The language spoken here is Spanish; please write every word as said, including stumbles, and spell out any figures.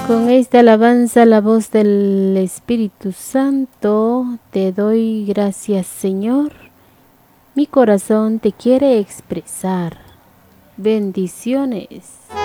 Con esta alabanza, la voz del Espíritu Santo, te doy gracias, Señor. Mi corazón te quiere expresar. Bendiciones.